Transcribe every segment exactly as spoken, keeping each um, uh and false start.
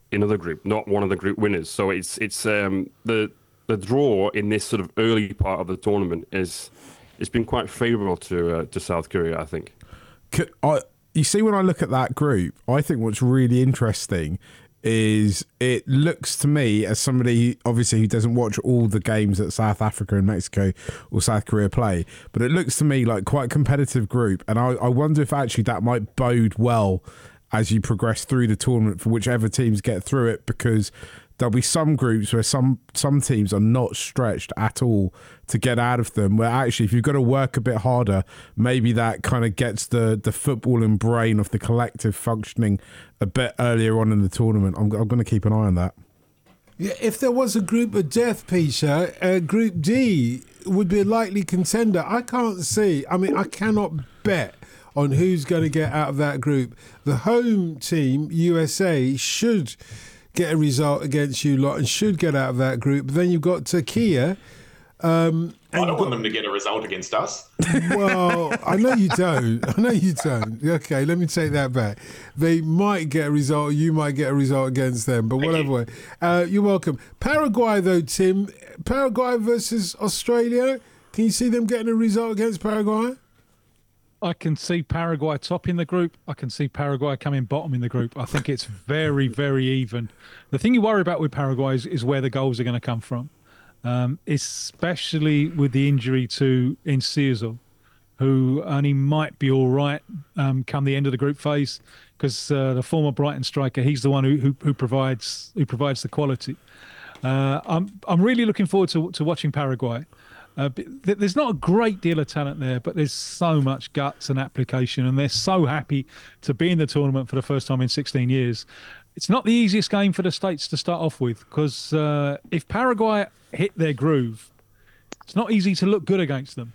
in other group, not one of the group winners. So it's it's um, the the draw in this sort of early part of the tournament is it's been quite favourable to uh, to South Korea, I think. Could, I, you see, when I look at that group, I think what's really interesting is it looks to me, as somebody obviously who doesn't watch all the games that South Africa and Mexico or South Korea play, but it looks to me like quite a competitive group, and I, I wonder if actually that might bode well as you progress through the tournament for whichever teams get through it, because there'll be some groups where some some teams are not stretched at all to get out of them, where actually if you've got to work a bit harder, maybe that kind of gets the, the footballing brain of the collective functioning a bit earlier on in the tournament. I'm, I'm going to keep an eye on that. Yeah, if there was a group of death, Peter, uh, Group D would be a likely contender. I can't see. I mean, I cannot bet on who's going to get out of that group. The home team, U S A, should get a result against you lot and should get out of that group. But then you've got Turkey. Um, I don't want them to get a result against us. Well, I know you don't. I know you don't. Okay, let me take that back. They might get a result, you might get a result against them, but Thank whatever you. way. Uh, you're welcome. Paraguay, though, Tim. Paraguay versus Australia. Can you see them getting a result against Paraguay? I can see Paraguay top in the group. I can see Paraguay coming bottom in the group. I think it's very, very even. The thing you worry about with Paraguay is, is where the goals are going to come from, um, especially with the injury to Enciso, who only might be all right um, come the end of the group phase, because uh, the former Brighton striker, he's the one who who, who provides who provides the quality. Uh, I'm I'm really looking forward to to watching Paraguay. Uh, there's not a great deal of talent there, but there's so much guts and application, and they're so happy to be in the tournament for the first time in sixteen years. It's not the easiest game for the States to start off with, because uh, if Paraguay hit their groove, it's not easy to look good against them.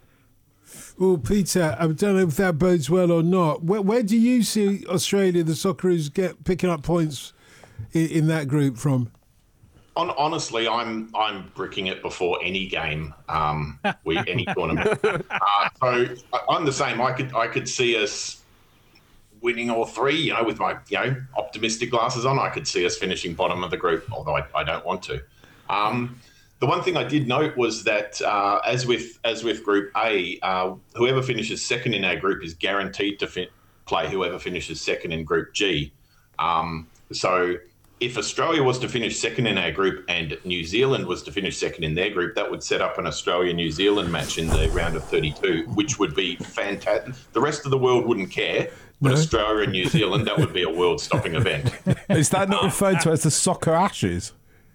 Well, Peter, I don't know if that bodes well or not. Where, where do you see Australia, the Socceroos, get picking up points in, in that group from? On, honestly, I'm I'm bricking it before any game, um, we any tournament. Uh, so I'm the same. I could I could see us winning all three. You know, with my you know optimistic glasses on, I could see us finishing bottom of the group. Although I, I don't want to. Um, the one thing I did note was that uh, as with as with Group A, uh, whoever finishes second in our group is guaranteed to fi- play whoever finishes second in Group G. Um, so. If Australia was to finish second in our group and New Zealand was to finish second in their group, that would set up an Australia-New Zealand match in the round of thirty-two, which would be fantastic. The rest of the world wouldn't care, but No. Australia and New Zealand, that would be a world-stopping event. Is that not referred to as the soccer ashes?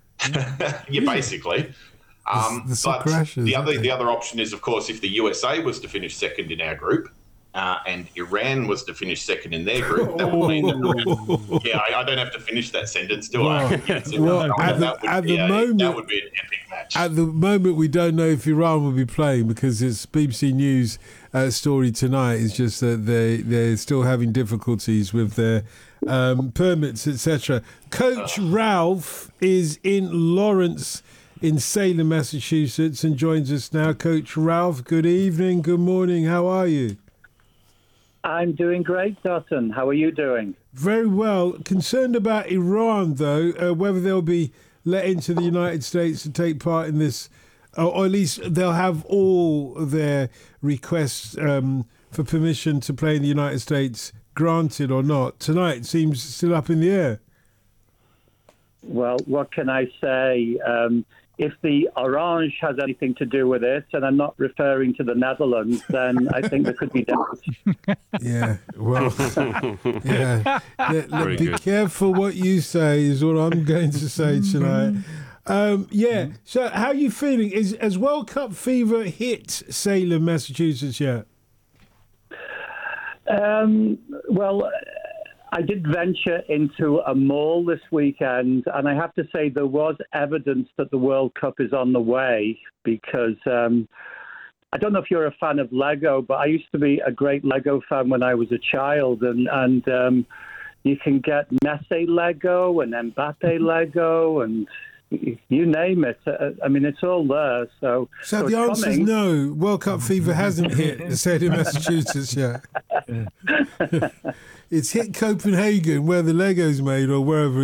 Yeah, basically. Um, The- the soccer but ashes, the other okay. the other option is, of course, if the U S A was to finish second in our group, Uh, and Iran was to finish second in their group, that would mean that, yeah, I, I don't have to finish that sentence, do I? Well, Yeah, so well, that, at the- that would at be the a- moment- that would be an epic match. At the moment, we don't know if Iran will be playing, because it's B B C News uh, story tonight. It's just that they, they're still having difficulties with their um, permits, et cetera. Coach Ralph is in Lawrence in Salem, Massachusetts, and joins us now. Coach Ralph, good evening, good morning. How are you? I'm doing great, Dutton. How are you doing? Very well. Concerned about Iran, though, uh, whether they'll be let into the United States to take part in this, or, or at least they'll have all their requests um, for permission to play in the United States granted or not. Tonight seems still up in the air. Well, what can I say? Um, if the orange has anything to do with it, and I'm not referring to the Netherlands, then I think there could be doubt. Yeah, well, yeah. Let- let- Very be good. careful what you say is what I'm going to say tonight. Um, yeah. So, how are you feeling? Is has World Cup fever hit Salem, Massachusetts yet? Um, well, I did venture into a mall this weekend, and I have to say there was evidence that the World Cup is on the way, because um, I don't know if you're a fan of Lego, but I used to be a great Lego fan when I was a child, and, and um, you can get Messi Lego and Mbappe Lego and you name it. Uh, I mean, it's all there. So, So, so the it's answer is coming. no. World Cup fever hasn't hit Salem, Massachusetts yet. It's hit Copenhagen, where the Lego's made, or wherever